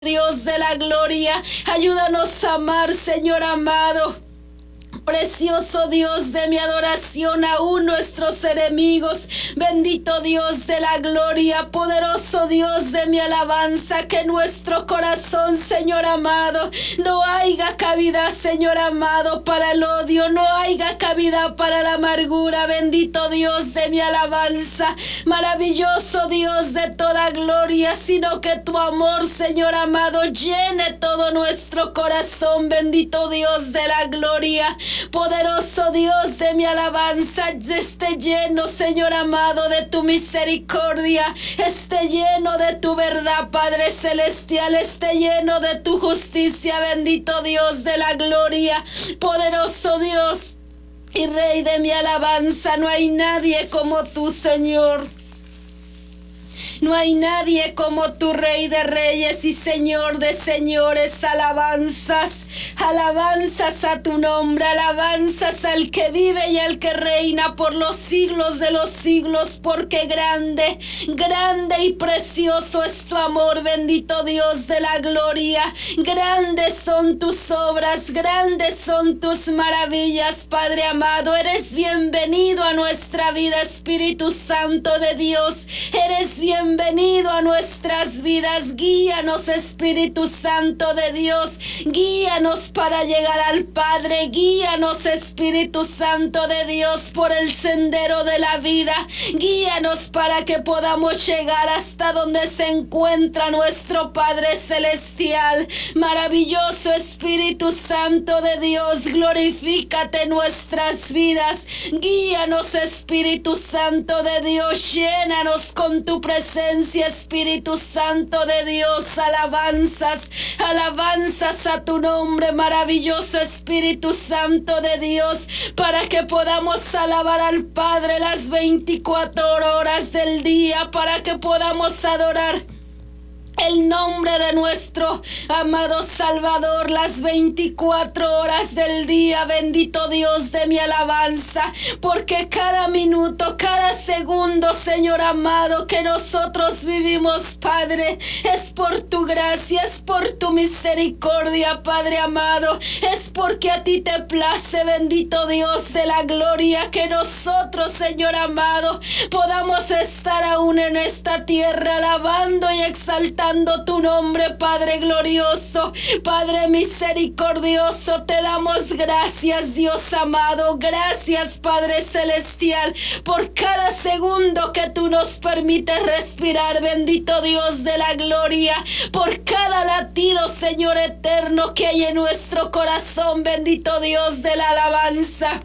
Dios de la gloria, ayúdanos a amar, Señor amado. Precioso Dios de mi adoración, aún nuestros enemigos. Bendito Dios de la gloria, poderoso Dios de mi alabanza, que nuestro corazón, Señor amado, no haya cabida, Señor amado, para el odio, no haya cabida para la amargura. Bendito Dios de mi alabanza, maravilloso Dios de toda gloria, sino que tu amor, Señor amado, llene todo nuestro corazón. Bendito Dios de la gloria, poderoso Dios de mi alabanza, esté lleno, Señor amado, de tu misericordia, esté lleno de tu verdad, Padre celestial, esté lleno de tu justicia. Bendito Dios de la gloria, poderoso Dios y Rey de mi alabanza, no hay nadie como tú, Señor. No hay nadie como tu, Rey de reyes y Señor de señores. Alabanzas, alabanzas a tu nombre, alabanzas al que vive y al que reina por los siglos de los siglos, porque grande, grande y precioso es tu amor. Bendito Dios de la gloria, grandes son tus obras, grandes son tus maravillas, Padre amado. Eres bienvenido a nuestra vida, Espíritu Santo de Dios. Eres bienvenido a nuestras vidas. Guíanos, Espíritu Santo de Dios, guíanos para llegar al Padre. Guíanos, Espíritu Santo de Dios, por el sendero de la vida. Guíanos para que podamos llegar hasta donde se encuentra nuestro Padre celestial. Maravilloso Espíritu Santo de Dios, glorifícate en nuestras vidas. Guíanos, Espíritu Santo de Dios, llénanos con tu presencia, Espíritu Santo de Dios. Alabanzas, alabanzas a tu nombre, maravilloso Espíritu Santo de Dios, para que podamos alabar al Padre las 24 horas del día, para que podamos adorar el nombre de nuestro amado Salvador las 24 horas del día. Bendito Dios de mi alabanza, porque cada minuto, cada segundo, Señor amado, que nosotros vivimos, Padre, es por tu gracia, es por tu misericordia, Padre amado, es porque a ti te place. Bendito Dios de la gloria, que nosotros, Señor amado, podamos estar aún en esta tierra alabando y exaltando tu nombre, Padre glorioso, Padre misericordioso. Te damos gracias, Dios amado. Gracias, Padre celestial, por cada segundo que tú nos permites respirar. Bendito Dios de la gloria, por cada latido, Señor eterno, que hay en nuestro corazón. Bendito Dios de la alabanza,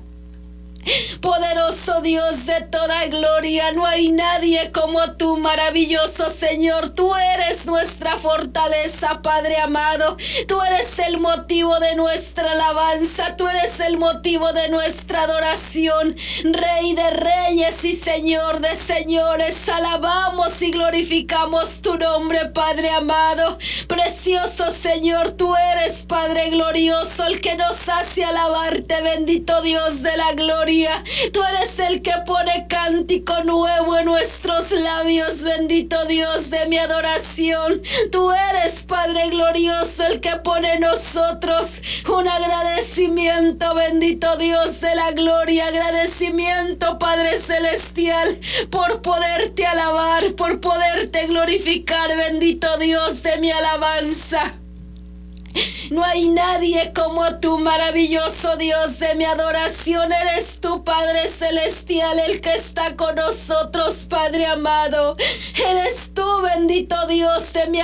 poderoso Dios de toda gloria, no hay nadie como tú, maravilloso Señor. Tú eres nuestra fortaleza, Padre amado. Tú eres el motivo de nuestra alabanza. Tú eres el motivo de nuestra adoración. Rey de reyes y Señor de señores, alabamos y glorificamos tu nombre, Padre amado. Precioso Señor, tú eres, Padre glorioso, el que nos hace alabarte. Bendito Dios de la gloria, tú eres el que pone cántico nuevo en nuestros labios. Bendito Dios de mi adoración, tú eres, Padre glorioso, el que pone en nosotros un agradecimiento. Bendito Dios de la gloria, agradecimiento, Padre celestial, por poderte alabar, por poderte glorificar. Bendito Dios de mi alabanza, no hay nadie como tú, maravilloso Dios de mi adoración. Eres tú, Padre celestial, el que está con nosotros, Padre amado. Eres tú, bendito Dios de mi